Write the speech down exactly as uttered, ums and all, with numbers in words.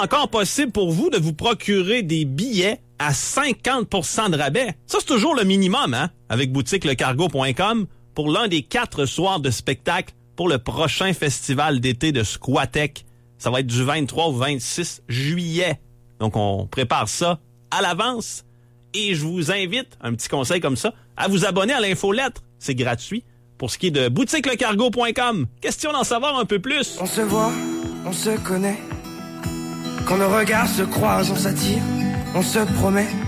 encore possible pour vous de vous procurer des billets à cinquante pour cent de rabais. Ça, c'est toujours le minimum, hein, avec boutique le cargo point com pour l'un des quatre soirs de spectacle pour le prochain festival d'été de Squatech. Ça va être du vingt-trois au vingt-six juillet. Donc, on prépare ça à l'avance. Et je vous invite, un petit conseil comme ça, à vous abonner à l'infolettre. C'est gratuit. Pour ce qui est de boutique le cargo point com, question d'en savoir un peu plus. On se voit, on se connaît. Quand nos regards se croisent, on s'attire, on se promet